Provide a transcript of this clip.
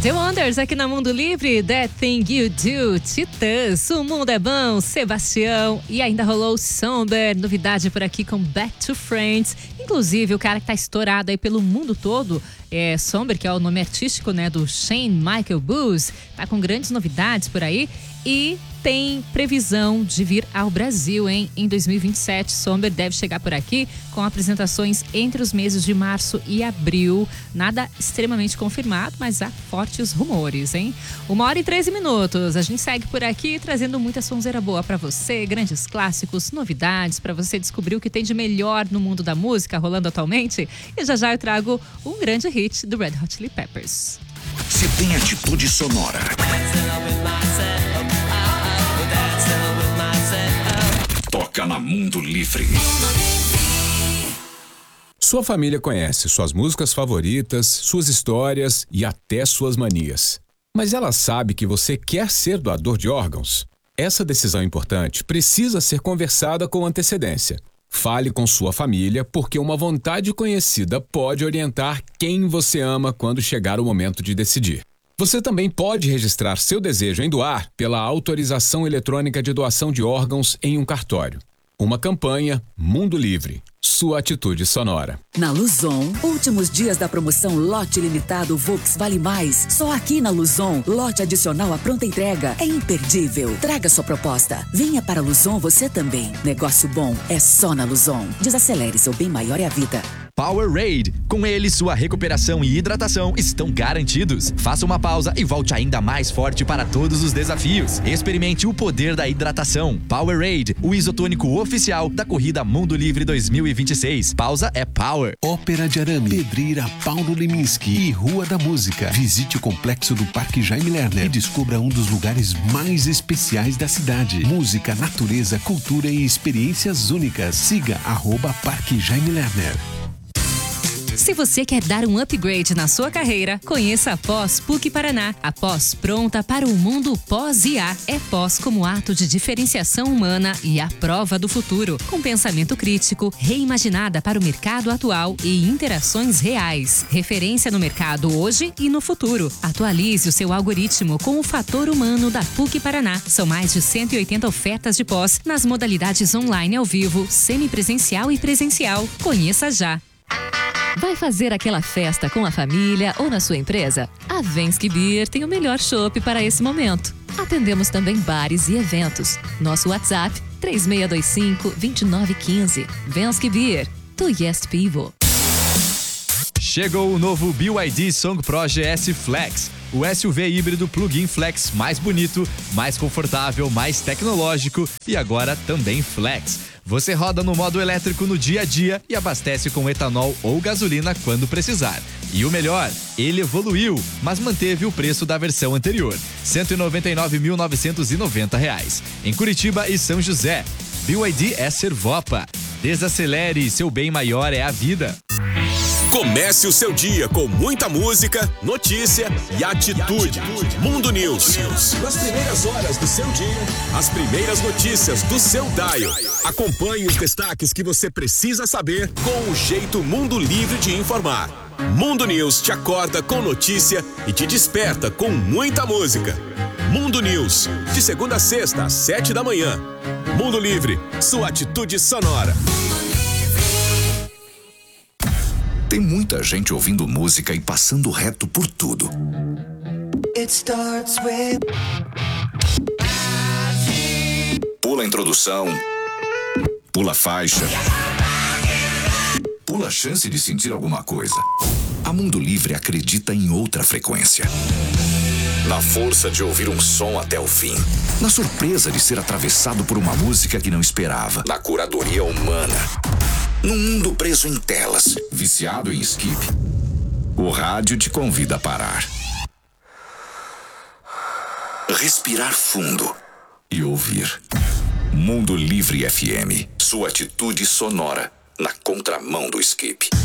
The Wonders aqui na Mundo Livre, That Thing You Do, Titãs, O Mundo é Bom, Sebastião e ainda rolou Somber, novidade por aqui com Back to Friends. Inclusive o cara que tá estourado aí pelo mundo todo é Somber, que é o nome artístico, né, do Shane Michael Booth, tá com grandes novidades por aí e tem previsão de vir ao Brasil, hein? Em 2027, Somber deve chegar por aqui com apresentações entre os meses de março e abril. Nada extremamente confirmado, mas há fortes rumores, hein? 1h13. A gente segue por aqui trazendo muita sonzeira boa pra você, grandes clássicos, novidades pra você descobrir o que tem de melhor no mundo da música rolando atualmente. E já eu trago um grande hit do Red Hot Chili Peppers. Se tem atitude sonora, toca na Mundo Livre. Sua família conhece suas músicas favoritas, suas histórias e até suas manias. Mas ela sabe que você quer ser doador de órgãos? Essa decisão importante precisa ser conversada com antecedência. Fale com sua família, porque uma vontade conhecida pode orientar quem você ama quando chegar o momento de decidir. Você também pode registrar seu desejo em doar pela autorização eletrônica de doação de órgãos em um cartório. Uma campanha Mundo Livre. Sua atitude sonora. Na Luzon, últimos dias da promoção Lote Limitado Volks Vale Mais. Só aqui na Luzon, lote adicional à pronta entrega. É imperdível. Traga sua proposta. Venha para a Luzon você também. Negócio bom é só na Luzon. Desacelere, seu bem maior é a vida. Powerade. Com ele, sua recuperação e hidratação estão garantidos. Faça uma pausa e volte ainda mais forte para todos os desafios. Experimente o poder da hidratação. Powerade, o isotônico oficial da corrida Mundo Livre 2026. Pausa é power. Ópera de Arame, Pedreira Paulo Leminski e Rua da Música. Visite o complexo do Parque Jaime Lerner e descubra um dos lugares mais especiais da cidade. Música, natureza, cultura e experiências únicas. Siga @Parque Jaime Lerner. Se você quer dar um upgrade na sua carreira, conheça a Pós PUC Paraná. A Pós pronta para o mundo pós-IA. É pós como ato de diferenciação humana e a prova do futuro. Com pensamento crítico, reimaginada para o mercado atual e interações reais. Referência no mercado hoje e no futuro. Atualize o seu algoritmo com o fator humano da PUC Paraná. São mais de 180 ofertas de pós nas modalidades online ao vivo, semipresencial e presencial. Conheça já. Vai fazer aquela festa com a família ou na sua empresa? A Vensky Beer tem o melhor chopp para esse momento. Atendemos também bares e eventos. Nosso WhatsApp 3625-2915. Vensky Beer. To Yes People. Chegou o novo BYD Song Pro GS Flex, o SUV híbrido plug-in flex mais bonito, mais confortável, mais tecnológico e agora também flex. Você roda no modo elétrico no dia a dia e abastece com etanol ou gasolina quando precisar. E o melhor, ele evoluiu, mas manteve o preço da versão anterior, R$ 199.990. Em Curitiba e São José. BYD é Servopa. Desacelere, seu bem maior é a vida. Comece o seu dia com muita música, notícia e atitude. Mundo News. Nas primeiras horas do seu dia, as primeiras notícias do seu dial. Acompanhe os destaques que você precisa saber com o jeito Mundo Livre de informar. Mundo News te acorda com notícia e te desperta com muita música. Mundo News, de segunda a sexta às 7 da manhã. Mundo Livre, sua atitude sonora. Tem muita gente ouvindo música e passando reto por tudo. Pula a introdução, pula a faixa, pula a chance de sentir alguma coisa. A Mundo Livre acredita em outra frequência. Na força de ouvir um som até o fim. Na surpresa de ser atravessado por uma música que não esperava. Na curadoria humana. Num mundo preso em telas, viciado em skip, o rádio te convida a parar. Respirar fundo e ouvir. Mundo Livre FM, sua atitude sonora na contramão do skip.